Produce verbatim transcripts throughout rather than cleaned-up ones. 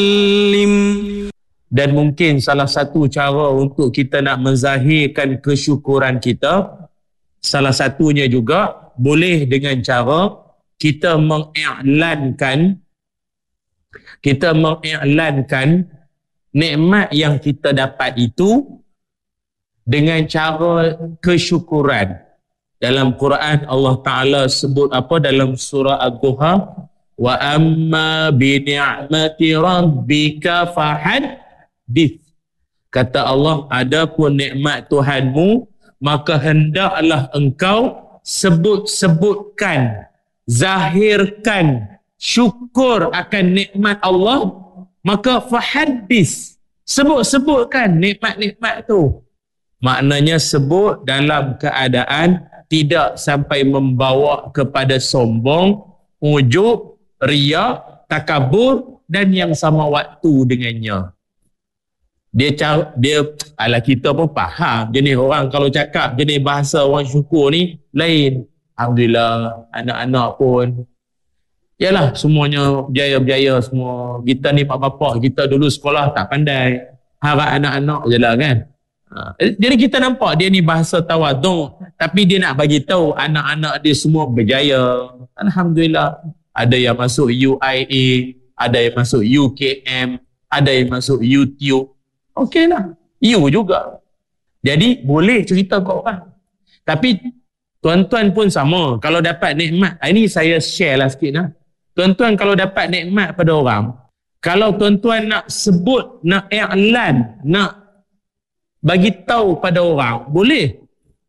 Dan mungkin salah satu cara untuk kita nak menzahirkan kesyukuran kita, salah satunya juga boleh dengan cara kita mengiklankan kita mengiklankan nikmat yang kita dapat itu dengan cara kesyukuran. Dalam Quran Allah Ta'ala sebut apa dalam surah Ad-Duha, wa amma bi ni'mati rabbika fahaddits. Kata Allah, adapun nikmat Tuhanmu, maka hendaklah engkau sebut-sebutkan, zahirkan syukur akan nikmat Allah. Maka fahaddits, sebut-sebutkan nikmat-nikmat tu. Maknanya sebut dalam keadaan tidak sampai membawa kepada sombong, ujub, riya, takabur dan yang sama waktu dengannya. Dia cara, dia ala kita pun faham jenis orang kalau cakap jenis bahasa orang syukur ni lain. Alhamdulillah, anak-anak pun yalah semuanya berjaya-berjaya semua. Kita ni pak bapak kita dulu sekolah tak pandai, harap anak-anak je lah kan. Ha. Jadi kita nampak dia ni bahasa tawaduk, tapi dia nak bagi tahu anak-anak dia semua berjaya. Alhamdulillah. Ada yang masuk U I A, ada yang masuk U K M, ada yang masuk YouTube. Okey lah. You juga. Jadi boleh cerita kat orang. Tapi tuan-tuan pun sama. Kalau dapat nikmat, ini saya share lah sikit lah. Tuan-tuan kalau dapat nikmat pada orang, kalau tuan-tuan nak sebut, nak i'lan, nak bagi tahu pada orang, boleh.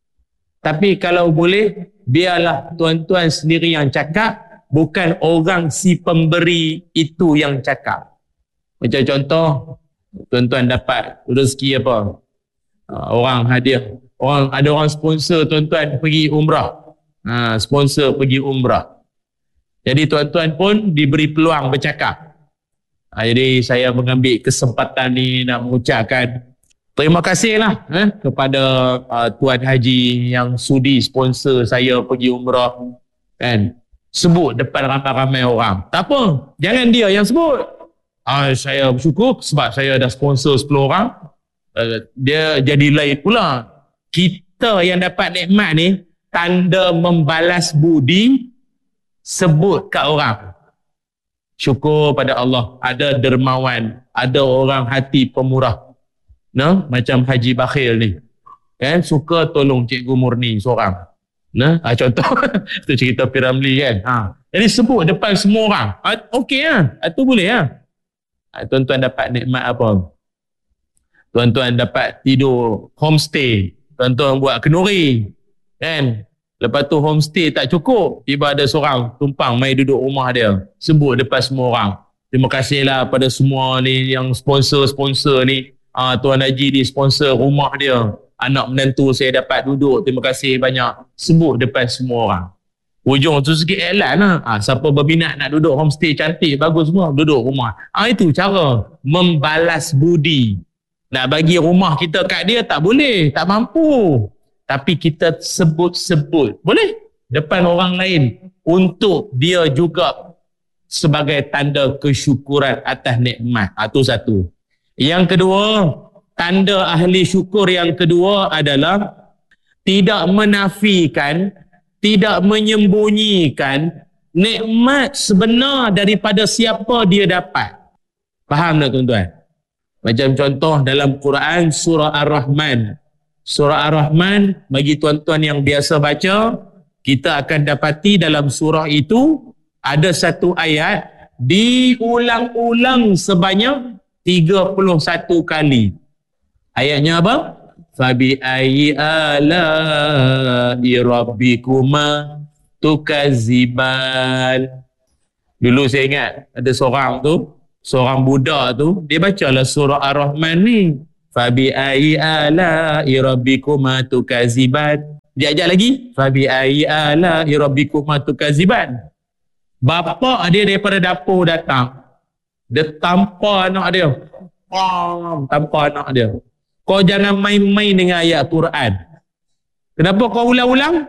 Tapi kalau boleh, biarlah tuan-tuan sendiri yang cakap, bukan orang si pemberi itu yang cakap. Macam contoh, tuan-tuan dapat rezeki apa? Orang hadiah. Orang, ada orang sponsor tuan-tuan pergi umrah. Ha, sponsor pergi umrah. Jadi tuan-tuan pun diberi peluang bercakap. Ha, jadi saya mengambil kesempatan ni nak mengucapkan terima kasih lah eh, kepada uh, Tuan Haji yang sudi sponsor saya pergi umrah. Kan? Sebut depan ramai-ramai orang. Tak apa, jangan dia yang sebut. Ah, saya bersyukur sebab saya dah sponsor sepuluh orang. Uh, dia jadi lain pula. Kita yang dapat nikmat ni, tanda membalas budi, sebut kat orang. Syukur pada Allah. Ada dermawan, ada orang hati pemurah. Nah, macam Haji Bakhil ni. Kan, suka tolong Cikgu Murni seorang. Nah, ah, contoh itu cerita Piramli kan. Ha. Jadi sebut depan semua orang. Ah, okey ah. Ah, tu boleh ah. Ah, tuan-tuan dapat nikmat apa? Tuan-tuan dapat tidur homestay. Tuan-tuan buat kenuri. Kan? Lepas tu homestay tak cukup. Tiba ada seorang tumpang mai duduk rumah dia. Sebut depan semua orang. Terima kasihlah pada semua ni yang sponsor-sponsor ni. Ah, Tuan Haji ni sponsor rumah dia. Anak menantu saya dapat duduk. Terima kasih banyak. Sebut depan semua orang. Ujung tu sikit iklan lah. Ah, siapa berminat nak duduk homestay cantik, bagus semua, duduk rumah. Ah, itu cara membalas budi. Nak bagi rumah kita kat dia tak boleh, tak mampu. Tapi kita sebut-sebut. Boleh? Depan orang lain. Untuk dia juga sebagai tanda kesyukuran atas nikmat. Ah, itu satu. Yang kedua, tanda ahli syukur yang kedua adalah tidak menafikan, tidak menyembunyikan nikmat sebenar daripada siapa dia dapat. Faham tak tuan-tuan? Macam contoh dalam Quran surah Ar-Rahman. Surah Ar-Rahman, bagi tuan-tuan yang biasa baca, kita akan dapati dalam surah itu ada satu ayat diulang-ulang sebanyak tiga puluh satu kali. Ayatnya apa? Fabi ayyi ala'i rabbikuma tukaziban. Dulu saya ingat ada seorang tu, seorang budak tu, dia bacalah surah Ar-Rahman ni. Fabi ayyi ala'i rabbikuma tukaziban. Dia ajak lagi. Fabi ayyi ala'i rabbikuma tukaziban. Bapa dia daripada dapur datang. Dia tampar anak dia. Pam, tampar anak dia. Kau jangan main-main dengan ayat Quran. Kenapa kau ulang-ulang?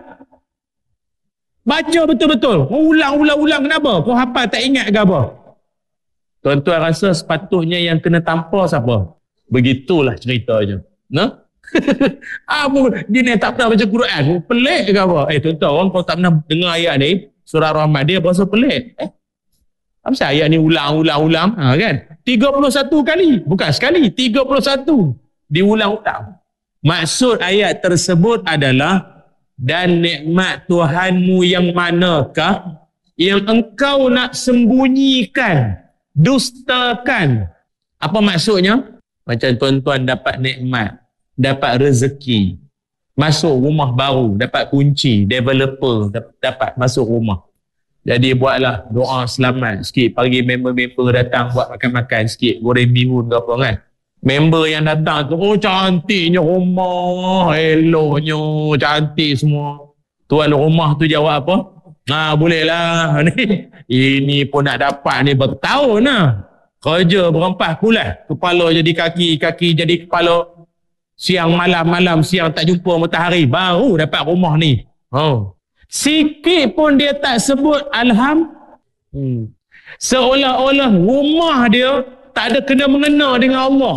Baca betul-betul. Kau ulang-ulang-ulang kenapa? Kau hafal tak ingat ke apa? Tuan-tuan rasa sepatutnya yang kena tampar siapa? Begitulah ceritanya. Nah? Apa dia ni tak pernah baca Quran? Pelik ke apa? Eh tuan-tuan, orang kalau tak pernah dengar ayat ni, surah Rahman, dia berasa pelik. Eh? Apa sih ayat ni ulang-ulang-ulang? Ha, kan? tiga puluh satu kali. Bukan sekali, tiga puluh satu. Diulang-ulang. Maksud ayat tersebut adalah, dan nikmat Tuhanmu yang manakah yang engkau nak sembunyikan, dustakan. Apa maksudnya? Macam tuan-tuan dapat nikmat, dapat rezeki, masuk rumah baru, dapat kunci, developer dapat masuk rumah. Jadi buatlah doa selamat sikit, pagi member-member datang buat makan-makan sikit, goreng bihun ke apa kan. Member yang datang tu, oh cantiknya rumah, eloknya, cantik semua. Tuan rumah tu jawab apa? Ha, boleh lah. Ni, ini pun nak dapat ni bertahun lah. Kerja berempat bulan. Kepala jadi kaki, kaki jadi kepala. Siang malam, malam siang tak jumpa matahari. Baru dapat rumah ni. Oh. Sikit pun dia tak sebut alham. Hmm. Seolah-olah rumah dia tak ada kena mengena dengan Allah.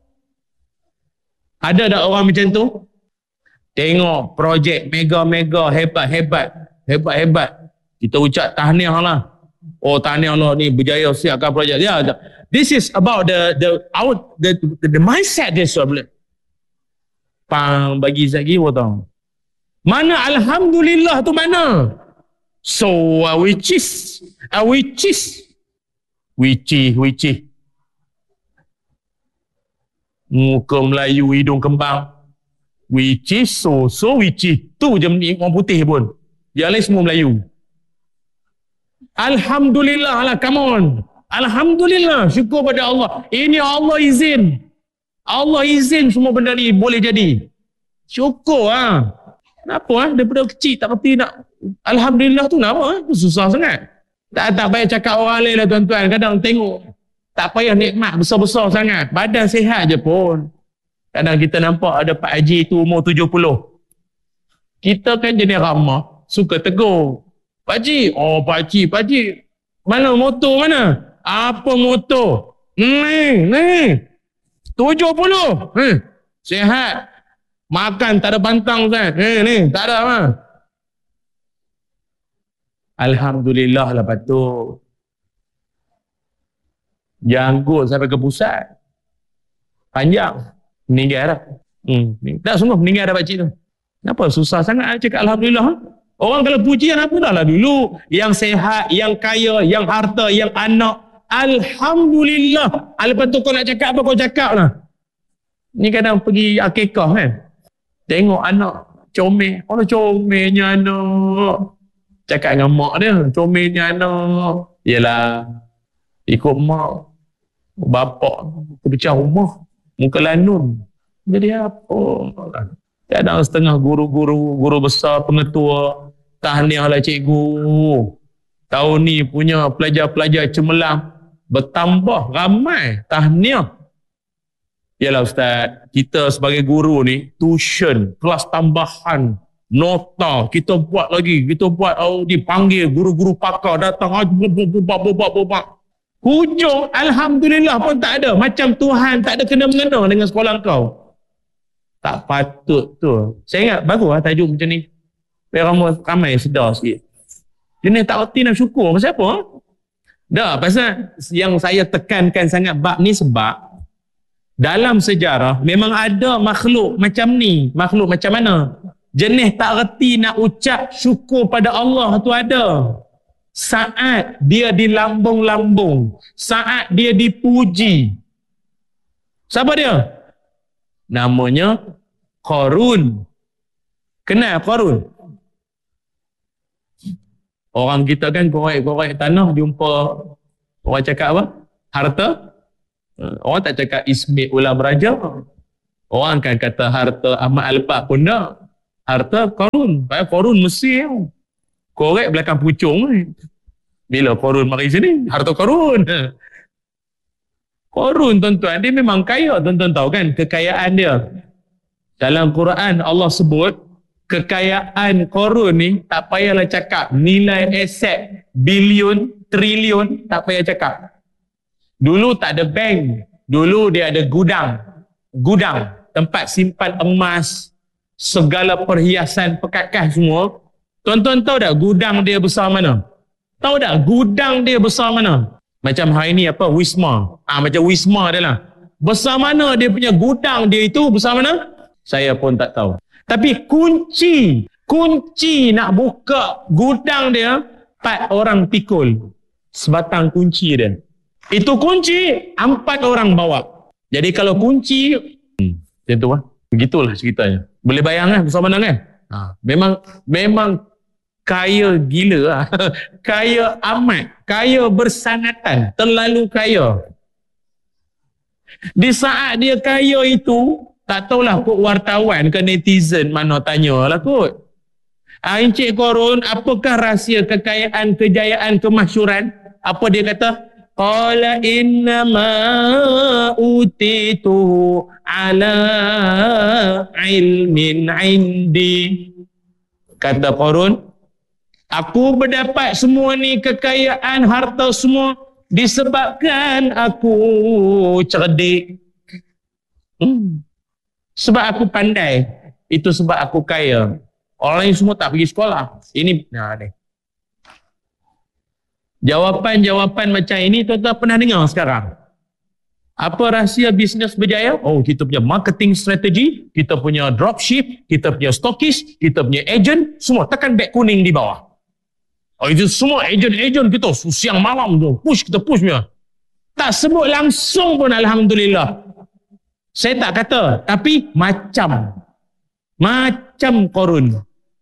Ada tak orang macam tu? Tengok projek mega-mega, hebat-hebat. Hebat-hebat. Kita ucap tahniah lah. Oh tahniah lah ni berjaya siapkan projek. Ya, yeah, this is about the the out the the, the mindset dia sebenarnya. Pang bagi lagi tahu. Mana alhamdulillah tu mana? So uh, which is uh, which is which is which is muka Melayu hidung kembang. Which is so so which is tu je orang putih pun. Yang lain semua Melayu. Alhamdulillah lah, come on. Alhamdulillah, syukur pada Allah. Ini Allah izin. Allah izin semua benda ni boleh jadi. Syukur lah. Kenapa lah? Daripada kecil tak kerti nak Alhamdulillah tu kenapa lah? Susah sangat. Tak tak payah cakap orang lain lah tuan-tuan. Kadang tengok tak payah nikmat besar-besar sangat. Badan sihat je pun. Kadang kita nampak ada Pak Haji tu umur tujuh puluh. Kita kan jenis ramah. Suka tegur. Pak Haji. Oh Pak Haji. Pak Haji. Mana motor mana? Apa motor? Ni. Ni. tujuh puluh. Hmm. Sihat. Makan tak ada pantang kan? Eh ni, tak ada apa. Alhamdulillah lah patut. Janggut sampai ke pusat. Panjang. Meninggal dah. Hmm. Tak sungguh meninggal dah pakcik tu. Kenapa? Susah sangat cakap Alhamdulillah. Orang kalau puji Alhamdulillah lah dulu. Yang sehat, yang kaya, yang harta, yang anak. Alhamdulillah. Lepas tu kau nak cakap apa kau cakap lah. Ni kadang pergi akikah kan. Tengok anak comel. Orang comelnya anak. Cakap dengan mak dia. Comelnya anak. Yelah. Ikut mak. Bapak. Pecah rumah. Muka lanun. Jadi apa? Kadang setengah guru-guru. Guru besar, pengetua. Tahniah lah cikgu. Tahun ni punya pelajar-pelajar cemerlang. Bertambah ramai. Tahniah. Yalah Ustaz, kita sebagai guru ni, tuition, kelas tambahan, nota, kita buat lagi, kita buat, oh, dipanggil guru-guru pakar datang, bobak-bobak-bobak. Hujung, Alhamdulillah pun tak ada. Macam Tuhan tak ada kena-mengena dengan sekolah kau. Tak patut tu. Saya ingat, bagus lah tajuk macam ni. Biar ramai, ramai sedar sikit. Jenis tak reti nak syukur, pasal apa? Dah, pasal yang saya tekankan sangat bab ni sebab dalam sejarah memang ada makhluk macam ni. Makhluk macam mana? Jenis tak reti nak ucap syukur pada Allah tu ada. Saat dia dilambung-lambung, saat dia dipuji. Siapa dia? Namanya Qarun. Kenal Qarun? Orang kita kan korek-korek tanah jumpa orang cakap apa? Harta. Orang tak cakap Ismi Ulam Raja. Orang kan kata harta Ahmad Al-Bab pun tak. Harta Qarun. Qarun Mesir. Korek belakang pucung. Bila Qarun mari sini? Harta Qarun. Qarun tuan-tuan, dia memang kaya. Tuan-tuan tahu kan kekayaan dia. Dalam Quran Allah sebut kekayaan Qarun ni tak payahlah cakap nilai aset bilion, triliun, tak payah cakap. Dulu tak ada bank. Dulu dia ada gudang. Gudang. Tempat simpan emas. Segala perhiasan, perkakas semua. Tuan-tuan tahu tak gudang dia besar mana? Tahu tak gudang dia besar mana? Macam hari ni apa? Wisma. Ah, macam Wisma dia lah. Besar mana dia punya gudang dia itu? Besar mana? Saya pun tak tahu. Tapi kunci. Kunci nak buka gudang dia, empat orang pikul. Sebatang kunci dia. Itu kunci, empat orang bawa. Jadi kalau kunci, hmm, macam tu lah. Begitulah ceritanya. Boleh bayang kan besar mana kan? Ha, memang memang kaya gila lah. Kaya amat. Kaya bersanatan. Terlalu kaya. Di saat dia kaya itu, tak tahulah kot wartawan ke netizen mana tanyalah kot. Ha, Encik Korun, apakah rahsia kekayaan, kejayaan, kemasyhuran? Apa dia kata? Qala innama utitu ala ilmin indi. Kata Qarun, aku berdapat semua ni kekayaan, harta semua disebabkan aku cerdik. Hmm. Sebab aku pandai. Itu sebab aku kaya. Orang lain semua tak pergi sekolah. Ini nah ni. Jawapan-jawapan macam ini tuan-tuan pernah dengar sekarang? Apa rahsia bisnes berjaya? Oh, kita punya marketing strategi, kita punya dropship, kita punya stockist, kita punya agent, semua tekan beg kuning di bawah. Oh, itu semua agent-agent kita siang malam tu, push kita push punya. Tak sebut langsung pun alhamdulillah. Saya tak kata, tapi macam macam Qarun.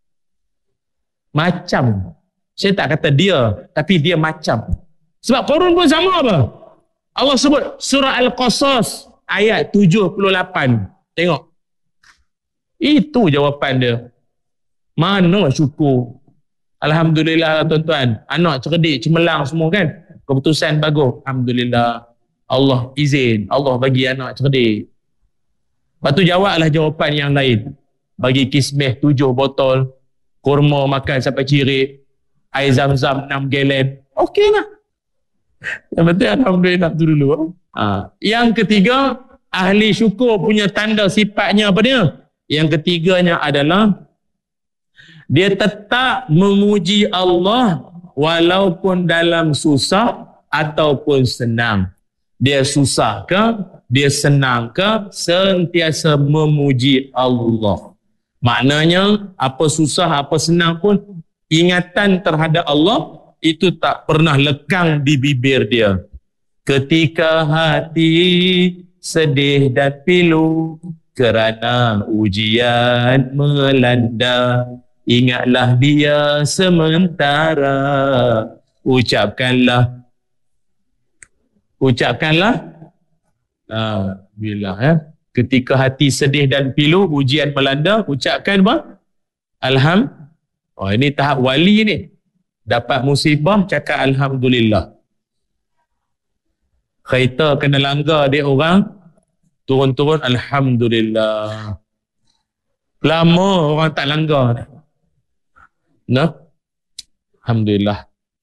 Macam. Saya tak kata dia, tapi dia macam. Sebab Qarun pun sama apa? Allah sebut surah Al-Qasas ayat tujuh puluh lapan. Tengok. Itu jawapan dia. Mana syukur. Alhamdulillah tuan-tuan. Anak cerdik, cemerlang semua kan. Keputusan bagus. Alhamdulillah. Allah izin. Allah bagi anak cerdik. Lepas tu jawablah jawapan yang lain. Bagi kismeh tujuh botol. Kurma makan sampai cirit. Air zam-zam enam galen. Okey lah. Yang penting alhamdulillah tu dulu. Ha. Yang ketiga, ahli syukur punya tanda sifatnya apa dia? Yang ketiganya adalah dia tetap memuji Allah walaupun dalam susah ataupun senang. Dia susah ke, dia senang ke, sentiasa memuji Allah. Maknanya apa susah, apa senang pun ingatan terhadap Allah itu tak pernah lekang di bibir dia. Ketika hati sedih dan pilu kerana ujian melanda, ingatlah dia sementara. Ucapkanlah Ucapkanlah uh, bila ya ketika hati sedih dan pilu, ujian melanda, ucapkan apa? Alhamdulillah. Oh, ini tahap wali ni. Dapat musibah, cakap alhamdulillah. Kereta kena langgar dia orang, turun-turun alhamdulillah. Lama orang tak langgar. No? Alhamdulillah.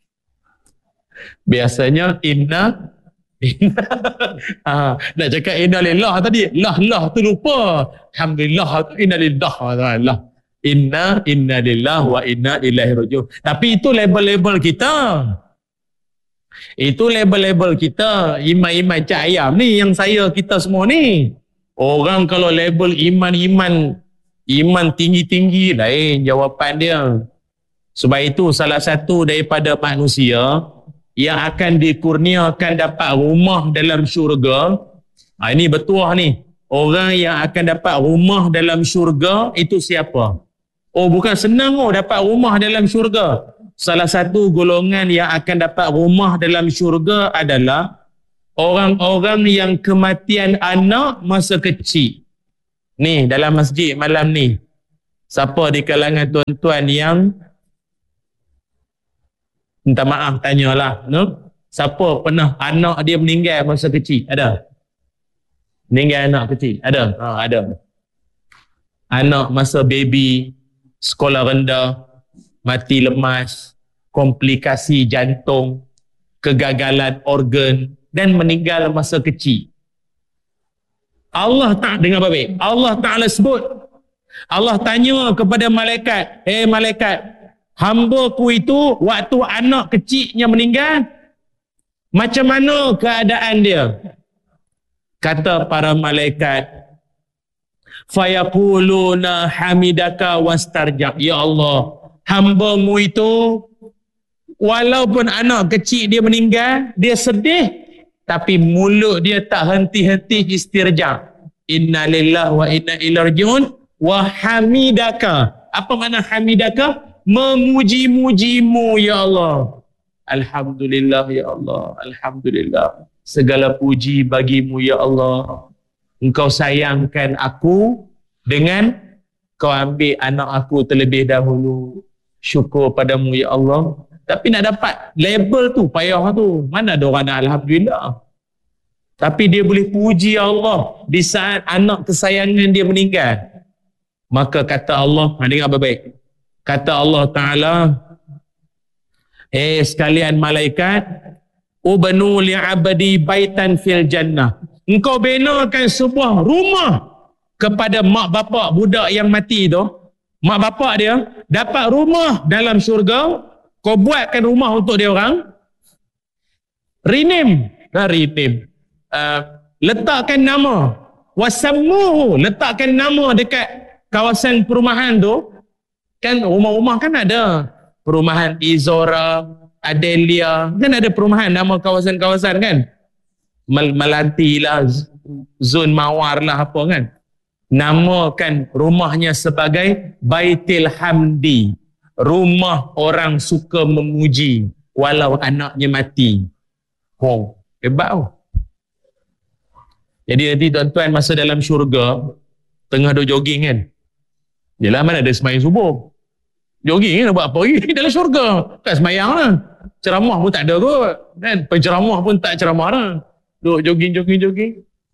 Biasanya inna inna ha, nak cakap inna lillah tadi. Lah lah tu lupa. Alhamdulillah tu inna lillah. Allah. Inna inna lillah wa inna ilaihi rajiun. Tapi itu label-label kita. Itu label-label kita. Iman-iman cak ayam ni yang saya kita semua ni. Orang kalau label iman-iman, iman tinggi-tinggi, lain jawapan dia. Sebab itu salah satu daripada manusia yang akan dikurniakan dapat rumah dalam syurga. Ha, ini betuah ni. Orang yang akan dapat rumah dalam syurga itu siapa? Oh, bukan senang oh dapat rumah dalam syurga. Salah satu golongan yang akan dapat rumah dalam syurga adalah orang-orang yang kematian anak masa kecil. Ni dalam masjid malam ni. Siapa di kalangan tuan-tuan yang minta maaf tanyalah, no? Siapa pernah anak dia meninggal masa kecil? Ada? Meninggal anak kecil? Ada? Ha, ada. Anak masa baby, sekolah rendah, mati lemas, komplikasi jantung, kegagalan organ, dan meninggal masa kecil. Allah tak dengar baik. Allah Ta'ala sebut, Allah tanya kepada malaikat, eh hey, malaikat, hamba ku itu waktu anak kecilnya meninggal, macam mana keadaan dia? Kata para malaikat, fayaquluna hamidaka wastarja. Ya Allah, hamba-Mu itu walaupun anak kecil dia meninggal, dia sedih, tapi mulut dia tak henti-henti istirja. Inna lillahi wa inna ilaihi raji'un wa hamidaka. Apa makna hamidaka? Memuji-mujimu ya Allah. Alhamdulillah ya Allah. Alhamdulillah. Segala puji bagimu ya Allah. Engkau sayangkan aku dengan kau ambil anak aku terlebih dahulu. Syukur padamu ya Allah. Tapi nak dapat label tu payah tu. Mana ada orang nak alhamdulillah. Tapi dia boleh puji Allah di saat anak kesayangan dia meninggal. Maka kata Allah, ha, dengar baik-baik. Kata Allah Ta'ala, eh sekalian malaikat, ubanu li'abadi baitan fil jannah. Engkau benakan sebuah rumah kepada mak bapak budak yang mati tu. Mak bapak dia dapat rumah dalam syurga. Kau buatkan rumah untuk dia orang. Rename. Nah, rename. Uh, letakkan nama. Wasammuhu. Letakkan nama dekat kawasan perumahan tu. Kan rumah-rumah kan ada. Perumahan Izora, Adelia. Kan ada perumahan nama kawasan-kawasan kan. Mal- Melanti lah. Zon Mawar lah apa kan. Namakan rumahnya sebagai Baitil Hamdi. Rumah orang suka memuji walau anaknya mati. Oh, hebat oh. Jadi nanti tuan-tuan masa dalam syurga tengah duk jogging kan. Yelah mana ada semayang subuh. Jogging kan buat apa lagi dalam syurga. Tak semayang lah. Ceramah pun tak ada kot. Kan? Penceramah pun tak ceramah lah. Duk jogging, jogging, jogging.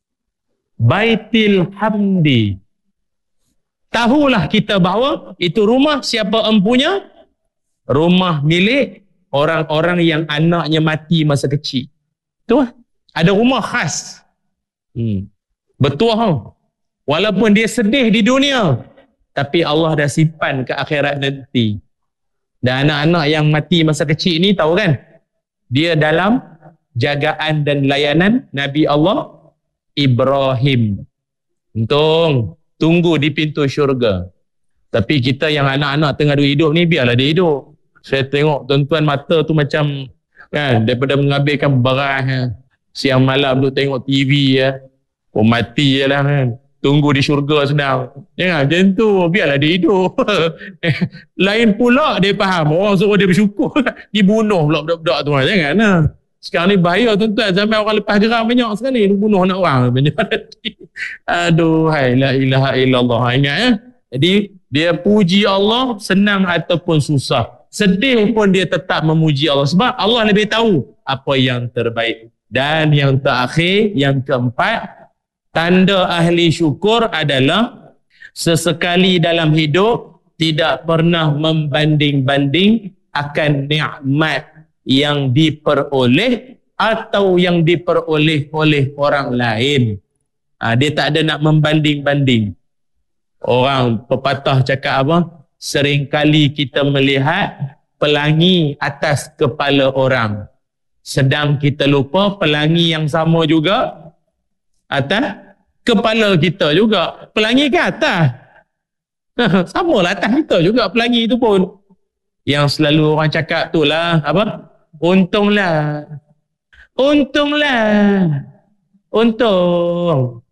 Baitil Hamdi. Tahulah kita bahawa itu rumah siapa empunya? Rumah milik orang-orang yang anaknya mati masa kecil. Tu lah. Ada rumah khas. Hmm. Betul tau. Walaupun dia sedih di dunia, tapi Allah dah simpan ke akhirat nanti. Dan anak-anak yang mati masa kecil ni tahu kan? Dia dalam jagaan dan layanan Nabi Allah Ibrahim. Untung tunggu di pintu syurga. Tapi kita yang anak-anak tengah hidup ni, biarlah dia hidup. Saya tengok tuan-tuan mata tu macam kan, daripada menghabiskan beras ya. Siang malam duk tengok T V ya. Oh mati je lah kan. Tunggu di syurga sedang. Jangan macam tu, biarlah dia hidup. Lain pula dia faham. Orang suruh dia bersyukur. Dibunuh pula budak-budak tu. Jangan lah. Sekarang ni bahaya tuan-tuan. Sampai orang lepas geram banyak sekali. Dia bunuh anak orang. Aduh, hai, la ilaha illallah. Ingat ya. Jadi, dia puji Allah senang ataupun susah. Sedih pun dia tetap memuji Allah. Sebab Allah lebih tahu apa yang terbaik. Dan yang terakhir, yang keempat, tanda ahli syukur adalah sesekali dalam hidup tidak pernah membanding-banding akan nikmat yang diperoleh atau yang diperoleh oleh orang lain. Ha, dia tak ada nak membanding-banding. Orang pepatah cakap apa? Seringkali kita melihat pelangi atas kepala orang. Sedang kita lupa pelangi yang sama juga atas kepala kita juga. Pelangi ke atas? Sama lah atas kita juga pelangi itu pun. Yang selalu orang cakap tu lah, apa? Untunglah. Untunglah. Untung.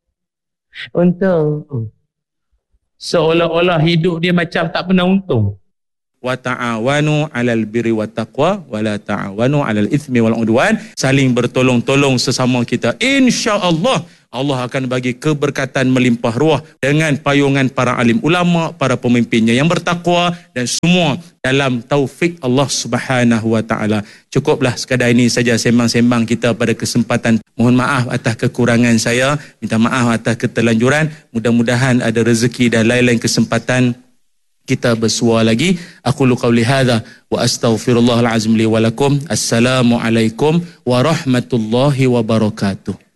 Untung. Seolah-olah hidup dia macam tak pernah untung. Wa ta'awanu 'alal birri wat taqwa wa la ta'awanu 'alal itsmi wal 'udwan. Saling bertolong-tolong sesama kita. Insya-Allah Allah akan bagi keberkatan melimpah ruah dengan payungan para alim ulama, para pemimpinnya yang bertakwa dan semua dalam taufik Allah Subhanahu wa taala. Cukuplah sekadar ini saja sembang-sembang kita pada kesempatan. Mohon maaf atas kekurangan saya, minta maaf atas keterlanjuran. Mudah-mudahan ada rezeki dan lain-lain kesempatan kita bersua lagi. Aku lu qauli hadza wa astaghfirullahal azim li wa lakum. Assalamualaikum warahmatullahi wabarakatuh.